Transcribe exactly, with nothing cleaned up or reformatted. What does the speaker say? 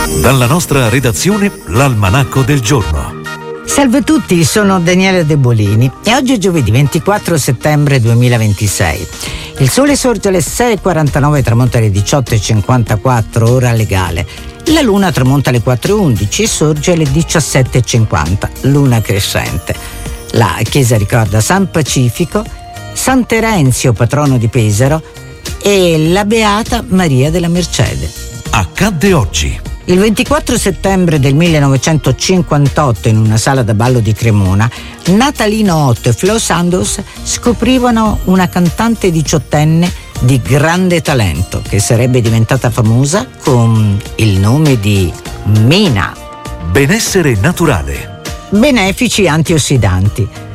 Dalla nostra redazione, l'Almanacco del giorno. Salve a tutti, sono Daniela De Bolini e oggi è giovedì ventiquattro settembre duemilaventisei. Il sole sorge alle sei e quarantanove, tramonta alle diciotto e cinquantaquattro, ora legale. La luna tramonta alle quattro e undici e sorge alle diciassette e cinquanta, luna crescente. La chiesa ricorda San Pacifico, San Terenzio, patrono di Pesaro, e la Beata Maria della Mercede. Accadde oggi. Il ventiquattro settembre del millenovecentocinquantotto, in una sala da ballo di Cremona, Natalino Otto e Flo Sandoz scoprivano una cantante diciottenne di grande talento che sarebbe diventata famosa con il nome di Mina. Benessere naturale. Benefici antiossidanti.